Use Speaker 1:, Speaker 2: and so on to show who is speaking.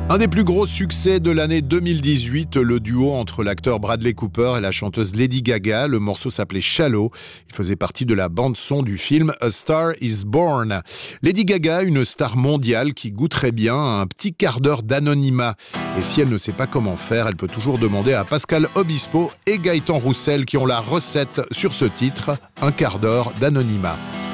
Speaker 1: Un des plus gros succès de l'année 2018, le duo entre l'acteur Bradley Cooper et la chanteuse Lady Gaga. Le morceau s'appelait Shallow. Il faisait partie de la bande-son du film A Star is Born. Lady Gaga, une star mondiale qui goûterait bien à un petit quart d'heure d'anonymat. Et si elle ne sait pas comment faire, elle peut toujours demander à Pascal Obispo et Gaëtan Roussel qui ont la recette sur ce titre, un quart d'heure d'anonymat.